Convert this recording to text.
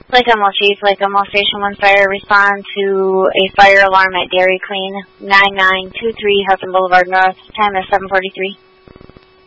Lake Chief, Lake Station 1 Fire, respond to a fire alarm at Dairy Queen, 9923 Hudson Boulevard North. Time is 7:43.